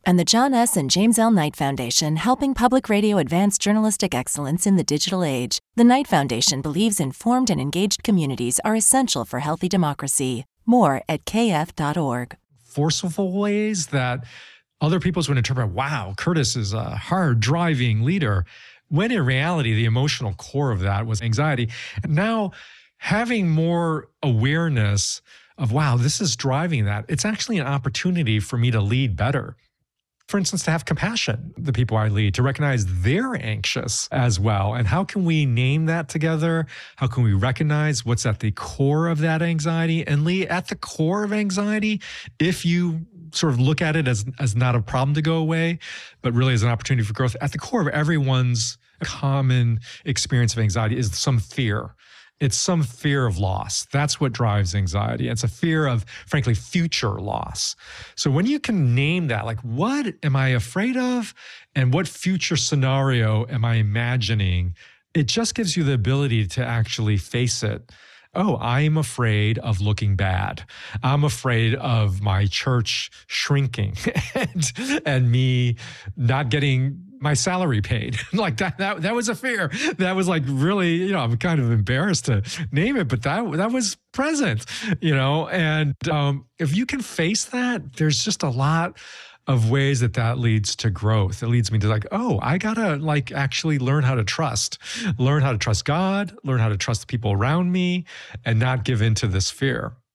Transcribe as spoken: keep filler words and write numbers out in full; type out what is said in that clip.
And the John S. and James L. Knight Foundation, helping public radio advance journalistic excellence in the digital age. The Knight Foundation believes informed and engaged communities are essential for healthy democracy. More at k f dot org. Forceful ways that other people would interpret, wow, Curtis is a hard-driving leader, when in reality, the emotional core of that was anxiety. And now, having more awareness of, wow, this is driving that, it's actually an opportunity for me to lead better. For instance, to have compassion, the people I lead, to recognize they're anxious as well. And how can we name that together? How can we recognize what's at the core of that anxiety? And Lee, at the core of anxiety, if you sort of look at it as, as not a problem to go away, but really as an opportunity for growth, at the core of everyone's common experience of anxiety is some fear. It's some fear of loss. That's what drives anxiety. It's a fear of, frankly, future loss. So when you can name that, like, what am I afraid of? And what future scenario am I imagining? It just gives you the ability to actually face it. Oh, I'm afraid of looking bad. I'm afraid of my church shrinking and, and me not getting my salary paid. Like that, that, that was a fear. That was like really, you know, I'm kind of embarrassed to name it, but that, that was present, you know? And um, if you can face that, there's just a lot of ways that that leads to growth. It leads me to like, oh, I gotta like actually learn how to trust, learn how to trust God, learn how to trust the people around me, and not give in to this fear.